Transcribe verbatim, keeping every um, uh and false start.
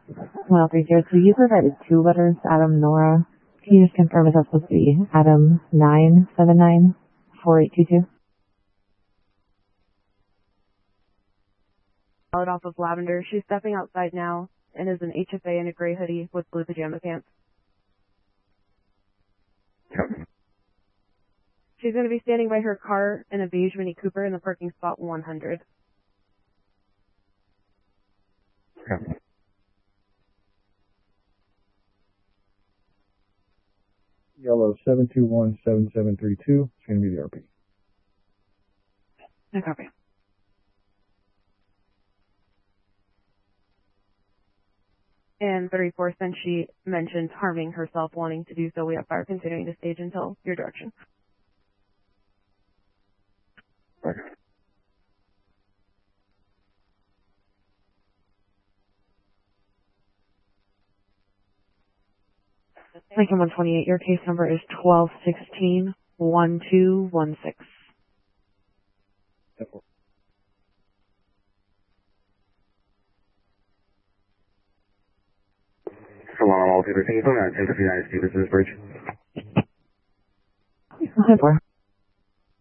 Well, three zero two, you provided two letters, Adam, Nora. Can you just confirm if that's supposed to be Adam nine seven nine four eight two two? Out off of Lavender. She's stepping outside now and is an H F A in a gray hoodie with blue pajama pants. Yep. She's going to be standing by her car in a beige Mini Cooper in the parking spot one hundred. Yep. Yellow seven two one seven seven three two. It's going to be the R P. No copy. And thirty-four, since she mentioned harming herself, wanting to do so, we have fire continuing to stage until your direction. Okay. Lincoln one twenty-eight, your case number is twelve sixteen one two one six. Come on, all people. Can you put that into the United Stevenson's Bridge? Hi, four.